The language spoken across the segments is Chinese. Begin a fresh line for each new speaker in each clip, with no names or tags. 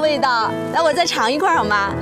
味道。来，我再尝一块好吗？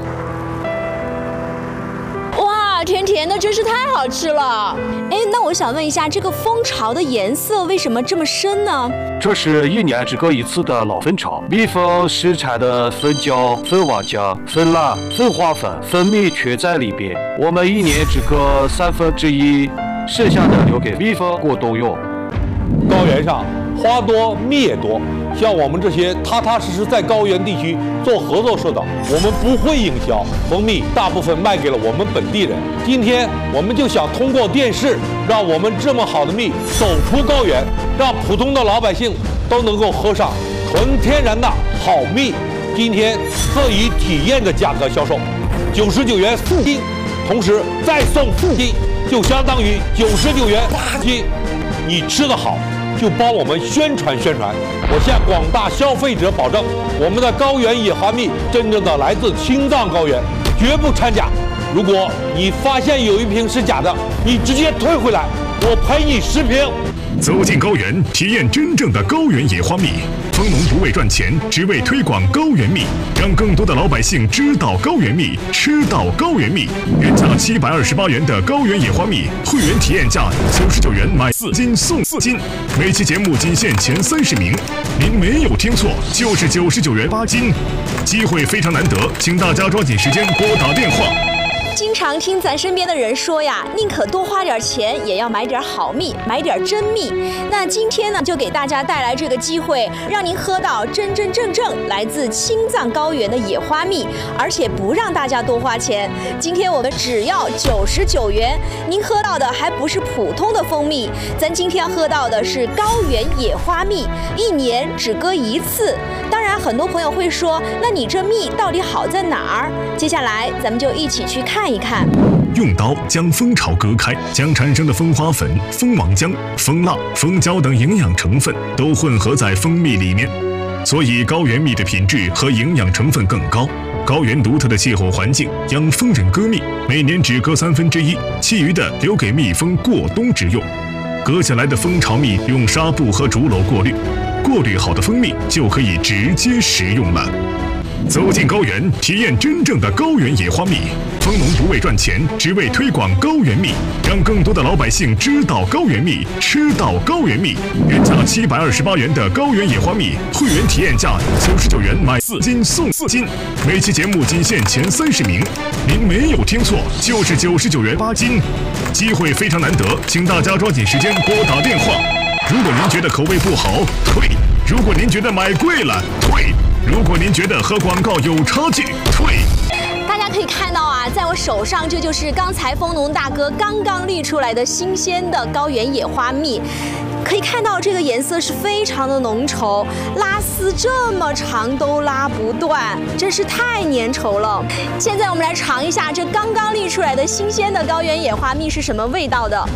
哇，甜甜的，真是太好吃了！哎，那我想问一下，这个蜂巢的颜色为什么这么深呢？
这是1年只割一次的老蜂巢，蜜蜂生产的蜂胶、蜂王浆、蜂蜡、蜂花粉、蜂蜜全在里边。我们1年只割1/3，剩下的留给蜜蜂过冬用。
高原上花多蜜也多，像我们这些踏踏实实在高原地区做合作社的，我们不会营销蜂蜜，大部分卖给了我们本地人。今天我们就想通过电视，让我们这么好的蜜走出高原，让普通的老百姓都能够喝上纯天然的好蜜。今天特以体验的价格销售，99元4斤，同时再送4斤，就相当于99元8斤。你吃得好，就帮我们宣传宣传。我向广大消费者保证，我们的高原野花蜜真正的来自青藏高原，绝不掺假。如果你发现有一瓶是假的，你直接退回来，我赔你10瓶。
走进高原，体验真正的高原野花蜜。蜂农不为赚钱，只为推广高原蜜，让更多的老百姓知道高原蜜，吃到高原蜜。原价728元的高原野花蜜，会员体验价99元买4斤送4斤。每期节目仅限前30名，您没有听错，就是99元8斤。机会非常难得，请大家抓紧时间拨打电话。
经常听咱身边的人说呀，宁可多花点钱，也要买点好蜜，买点真蜜。那今天呢，就给大家带来这个机会，让您喝到真真正正来自青藏高原的野花蜜，而且不让大家多花钱。今天我们只要99元，您喝到的还不是普通的蜂蜜，咱今天喝到的是高原野花蜜，1年只割1次。当然，很多朋友会说，那你这蜜到底好在哪儿？接下来咱们就一起去看一看。
用刀将蜂巢割开，将产生的蜂花粉、蜂王浆、蜂蜡、蜂胶等营养成分都混合在蜂蜜里面，所以高原蜜的品质和营养成分更高。高原独特的气候环境让蜂人割蜜每年只割1/3，其余的留给蜜蜂过冬之用。割下来的蜂巢蜜用纱布和竹篓过滤，过滤好的蜂蜜就可以直接食用了。走进高原，体验真正的高原野花蜜。蜂农不为赚钱，只为推广高原蜜，让更多的老百姓知道高原蜜，吃到高原蜜。原价728元的高原野花蜜，会员体验价99元买4斤送4斤。每期节目仅限前30名，您没有听错，就是99元8斤。机会非常难得，请大家抓紧时间拨打电话。如果您觉得口味不好，退；如果您觉得买贵了，退；如果您觉得和广告有差距，退。
大家可以看到啊，在我手上，这就是刚才蜂农大哥刚刚滤出来的新鲜的高原野花蜜。可以看到这个颜色是非常的浓稠，拉丝这么长都拉不断，真是太粘稠了。现在我们来尝一下这刚刚滤出来的新鲜的高原野花蜜是什么味道的。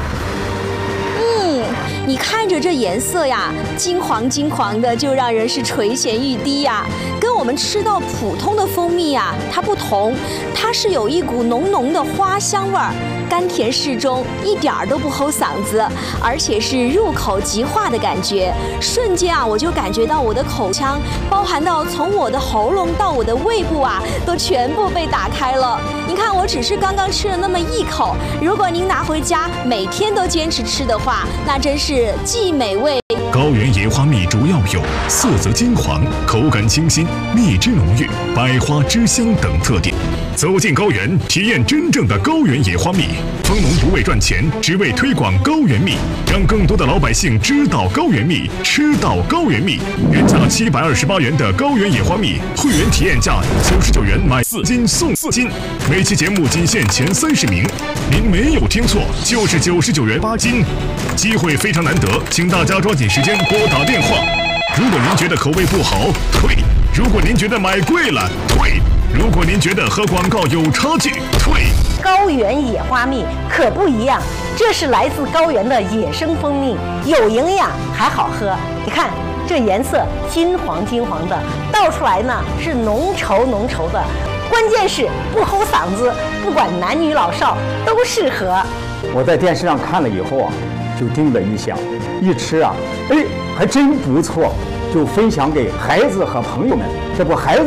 你看着这颜色呀，金黄金黄的，就让人是垂涎欲滴呀。跟我们吃到普通的蜂蜜呀，它不同，它是有一股浓浓的花香味儿，甘甜适中，一点儿都不齁嗓子，而且是入口即化的感觉。瞬间啊，我就感觉到我的口腔，包含到从我的喉咙到我的胃部啊，都全部被打开了。您看，我只是刚刚吃了那么1口，如果您拿回家每天都坚持吃的话，那真是既美味。
高原野花蜜主要有色泽金黄、口感清新、蜜汁浓郁、百花之香等特点。走进高原，体验真正的高原野花蜜。蜂农不为赚钱，只为推广高原蜜，让更多的老百姓知道高原蜜，吃到高原蜜。原价728元的高原野花蜜，会员体验价99元买4斤送4斤。每期节目仅限前30名，您没有听错，就是99元8斤。机会非常难得，请大家抓紧时间拨打电话。如果您觉得口味不好，退；如果您觉得买贵了，退；如果您觉得和广告有差距，退。
高原野花蜜可不一样，这是来自高原的野生蜂蜜，有营养还好喝。你看这颜色金黄金黄的，倒出来呢是浓稠浓稠的，关键是不齁嗓子，不管男女老少都适合。
我在电视上看了以后啊，就叮的一响，一吃啊，哎，还真不错，就分享给孩子和朋友们。这不孩子